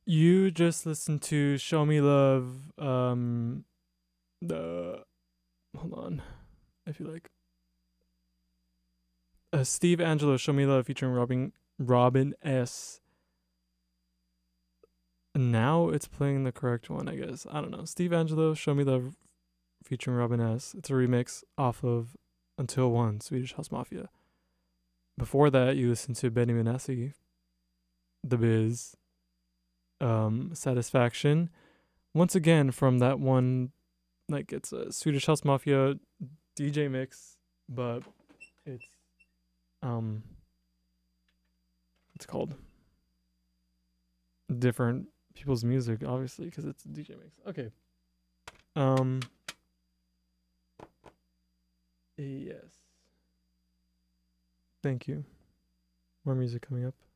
You just listened to Show Me Love. The hold on, I feel like Steve Angelo, Show Me Love featuring Robin S. Now it's playing the correct one, I guess. I don't know. Steve Angelo, Show Me Love featuring Robin S. It's a remix off of Until One, Swedish House Mafia. Before that, you listened to Benny Benassi, The Biz, Satisfaction. Once again, from that one, like it's a Swedish House Mafia DJ mix, but it's um, it's called different people's music, obviously, because it's a DJ mix. Okay. Um. Yes. Thank you. More music coming up.